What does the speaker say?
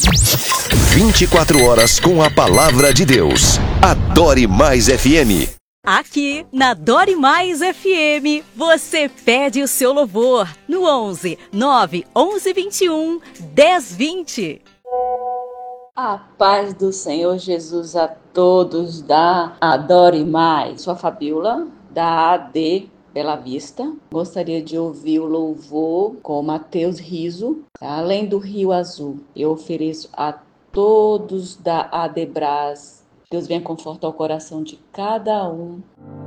24 horas com a palavra de Deus. Adore Mais FM. Aqui na Adore Mais FM, você pede o seu louvor no 11 9 11 21 10 20. A paz do Senhor Jesus a todos da Adore Mais. Sou a Fabiola, da AD Bela Vista. Gostaria de ouvir o louvor com Mateus Riso, Além do Rio Azul. Eu ofereço a todos da ADBras. Deus venha confortar o coração de cada um.